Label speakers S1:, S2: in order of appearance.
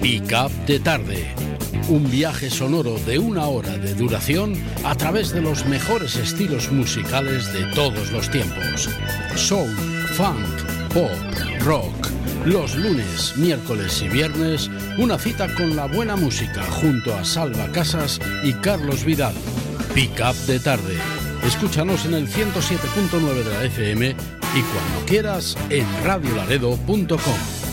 S1: Pick Up de Tarde. Un viaje sonoro de 1 hora de duración a través de los mejores estilos musicales de todos los tiempos. Soul, funk, pop, rock. Los lunes, miércoles y viernes, una cita con la buena música junto a Salva Casas y Carlos Vidal. Pick Up de Tarde. Escúchanos en el 107.9 de la FM y cuando quieras en radiolaredo.com.